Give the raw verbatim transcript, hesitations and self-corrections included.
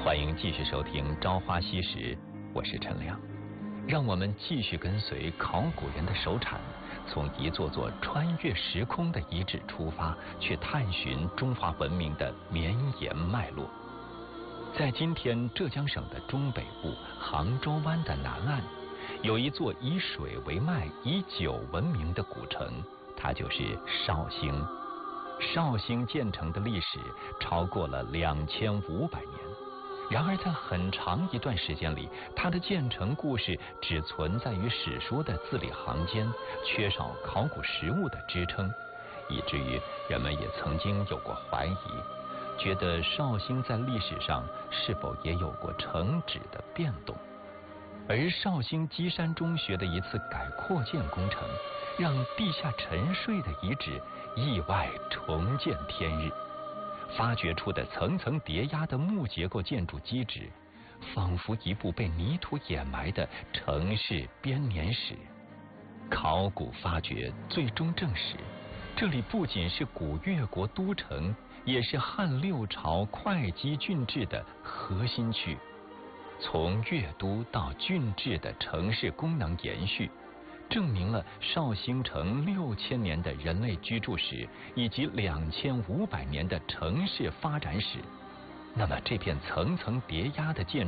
欢迎继续收听《朝花夕拾》，我是陈亮。让我们继续跟随考古人的手铲，从一座座穿越时空的遗址出发，去探寻中华文明的绵延脉络。在今天浙江省的中北部杭州湾的南岸，有一座以水为脉、以酒闻名的古城，它就是绍兴。绍兴建成的历史超过了两千五百年。然而在很长一段时间里，它的建成故事只存在于史书的字里行间，缺少考古实物的支撑，以至于人们也曾经有过怀疑，觉得绍兴在历史上是否也有过城址的变动。而绍兴基山中学的一次改扩建工程，让地下沉睡的遗址意外重见天日。发掘出的层层叠压的木结构建筑基址，仿佛一部被泥土掩埋的城市编年史。考古发掘最终证实，这里不仅是古越国都城，也是汉六朝会稽郡治的核心区。从越都到郡治的城市功能延续，证明了绍兴城六千年的人类居住史以及两千五百年的城市发展史。那么这片层层叠压的建筑